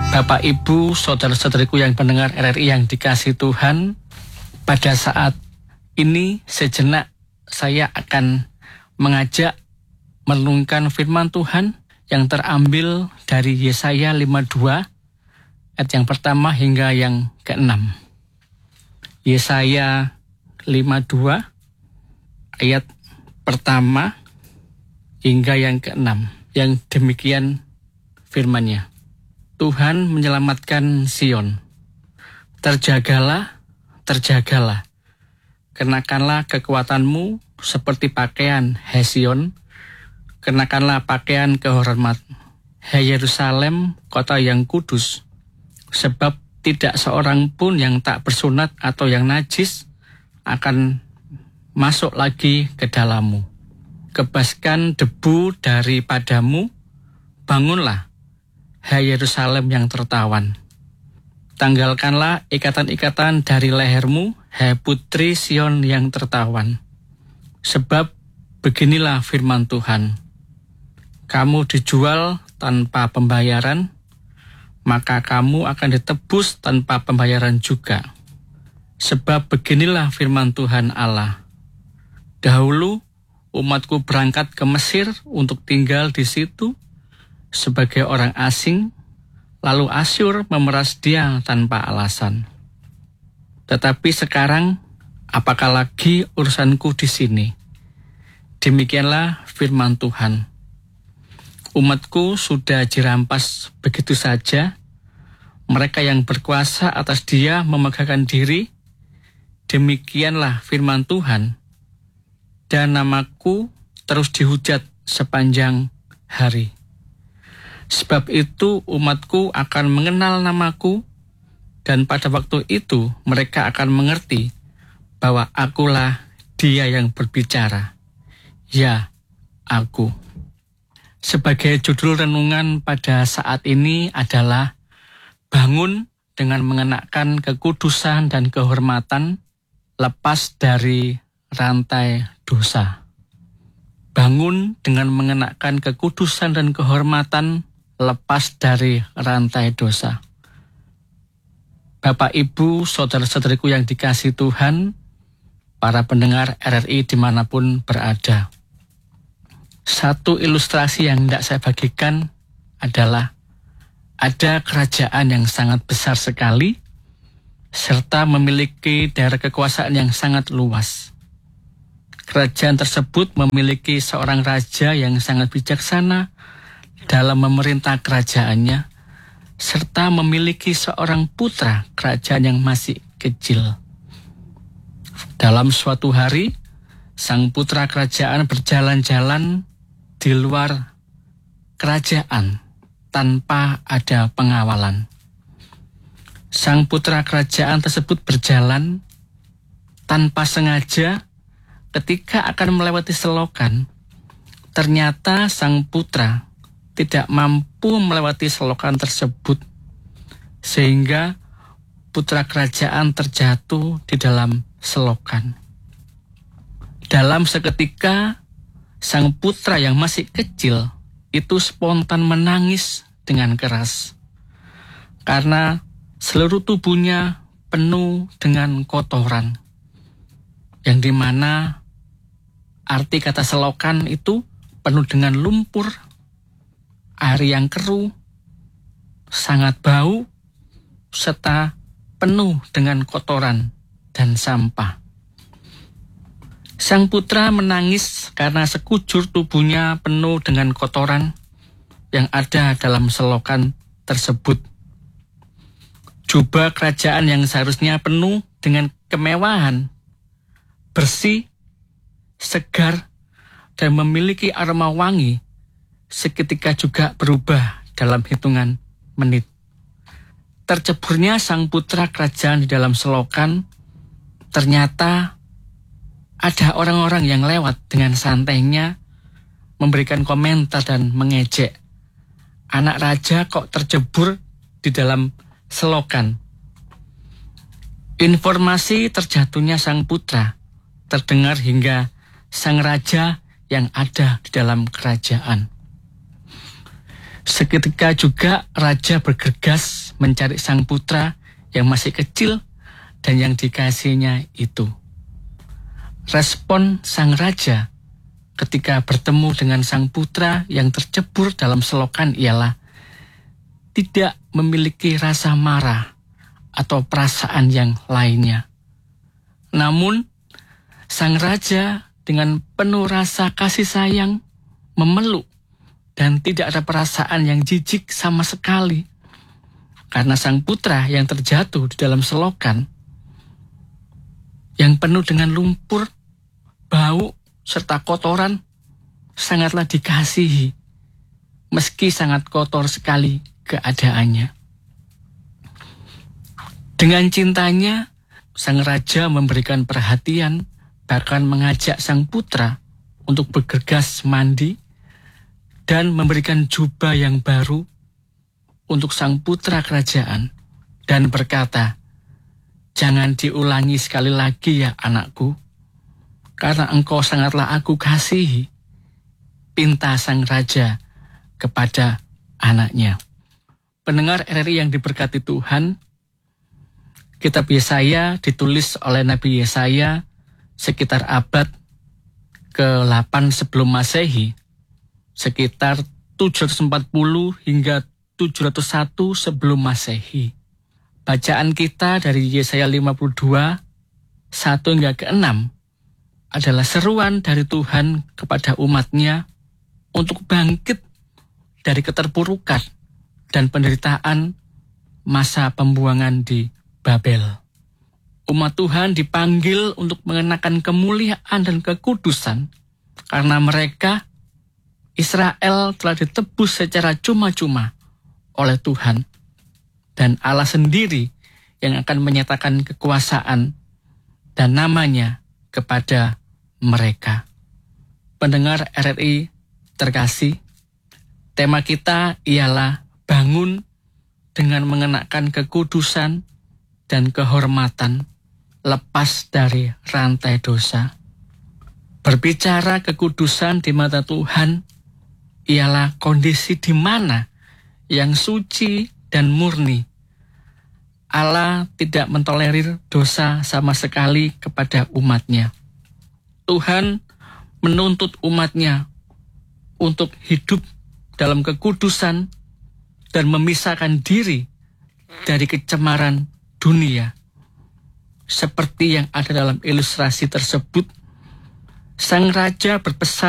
Bapak, Ibu, saudara-saudariku yang pendengar RRI yang dikasihi Tuhan, pada saat ini sejenak saya akan mengajak merenungkan firman Tuhan yang terambil dari Yesaya 52 ayat yang pertama hingga yang ke-6. Yesaya 52 ayat pertama hingga yang ke-6, yang demikian firman-Nya. Tuhan menyelamatkan Sion. Terjagalah, terjagalah. Kenakanlah kekuatanmu seperti pakaian, hai Sion. Kenakanlah pakaian kehormat, hai Yerusalem, kota yang kudus. Sebab tidak seorang pun yang tak bersunat atau yang najis akan masuk lagi ke dalammu. Kebaskan debu daripadamu, bangunlah, hai Yerusalem yang tertawan. Tanggalkanlah ikatan-ikatan dari lehermu, hai putri Sion yang tertawan. Sebab beginilah firman Tuhan. Kamu dijual tanpa pembayaran, maka kamu akan ditebus tanpa pembayaran juga. Sebab beginilah firman Tuhan Allah. Dahulu umatku berangkat ke Mesir untuk tinggal di situ sebagai orang asing, lalu Asyur memeras dia tanpa alasan. Tetapi sekarang, apakah lagi urusanku di sini? Demikianlah firman Tuhan. Umatku sudah dirampas begitu saja. Mereka yang berkuasa atas dia memegahkan diri. Demikianlah firman Tuhan. Dan namaku terus dihujat sepanjang hari. Sebab itu umatku akan mengenal namaku, dan pada waktu itu mereka akan mengerti bahwa akulah dia yang berbicara. Ya, aku. Sebagai judul renungan pada saat ini adalah bangun dengan mengenakan kekudusan dan kehormatan, lepas dari rantai dosa. Bangun dengan mengenakan kekudusan dan kehormatan, lepas dari rantai dosa. Bapak, Ibu, saudara-saudariku yang dikasihi Tuhan, para pendengar RRI dimanapun berada. Satu ilustrasi yang hendak saya bagikan adalah ada kerajaan yang sangat besar sekali, serta memiliki daerah kekuasaan yang sangat luas. Kerajaan tersebut memiliki seorang raja yang sangat bijaksana dalam memerintah kerajaannya, serta memiliki seorang putra kerajaan yang masih kecil. Dalam suatu hari, sang putra kerajaan berjalan-jalan di luar kerajaan tanpa ada pengawalan. Sang putra kerajaan tersebut berjalan tanpa sengaja. Ketika akan melewati selokan, ternyata sang putra tidak mampu melewati selokan tersebut, sehingga putra kerajaan terjatuh di dalam selokan. Dalam seketika, sang putra yang masih kecil itu spontan menangis dengan keras, karena seluruh tubuhnya penuh dengan kotoran, yang dimana arti kata selokan itu penuh dengan lumpur, air yang keruh, sangat bau, serta penuh dengan kotoran dan sampah. Sang putra menangis karena sekujur tubuhnya penuh dengan kotoran yang ada dalam selokan tersebut. Jubah kerajaan yang seharusnya penuh dengan kemewahan, bersih, segar, dan memiliki aroma wangi, seketika juga berubah dalam hitungan menit. Terceburnya sang putra kerajaan di dalam selokan, ternyata ada orang-orang yang lewat dengan santainya memberikan komentar dan mengejek. Anak raja kok tercebur di dalam selokan. Informasi terjatuhnya sang putra terdengar hingga sang raja yang ada di dalam kerajaan. Seketika juga raja bergegas mencari sang putra yang masih kecil dan yang dikasihnya itu. Respon sang raja ketika bertemu dengan sang putra yang tercebur dalam selokan ialah tidak memiliki rasa marah atau perasaan yang lainnya. Namun, sang raja dengan penuh rasa kasih sayang memeluk dan tidak ada perasaan yang jijik sama sekali karena sang putra yang terjatuh di dalam selokan yang penuh dengan lumpur, bau, serta kotoran sangatlah dikasihi meski sangat kotor sekali keadaannya. Dengan cintanya, sang raja memberikan perhatian, bahkan mengajak sang putra untuk bergegas mandi dan memberikan jubah yang baru untuk sang putra kerajaan dan berkata, "Jangan diulangi sekali lagi ya anakku, karena engkau sangatlah aku kasihi," pinta sang raja kepada anaknya. Pendengar RRI yang diberkati Tuhan, kitab Yesaya ditulis oleh Nabi Yesaya sekitar abad ke-8 sebelum Masehi, sekitar 740 hingga 701 sebelum Masehi. Bacaan kita dari Yesaya 52, 1 hingga ke-6 adalah seruan dari Tuhan kepada umatnya untuk bangkit dari keterpurukan dan penderitaan masa pembuangan di Babel. Umat Tuhan dipanggil untuk mengenakan kemuliaan dan kekudusan karena mereka, Israel, telah ditebus secara cuma-cuma oleh Tuhan, dan Allah sendiri yang akan menyatakan kekuasaan dan namanya kepada mereka. Pendengar RRI terkasih, tema kita ialah bangun dengan mengenakan kekudusan dan kehormatan lepas dari rantai dosa. Berbicara kekudusan di mata Tuhan ialah kondisi di mana yang suci dan murni. Allah tidak mentolerir dosa sama sekali kepada umatnya. Tuhan menuntut umatnya untuk hidup dalam kekudusan dan memisahkan diri dari kecemaran dunia. Seperti yang ada dalam ilustrasi tersebut, sang raja berpesan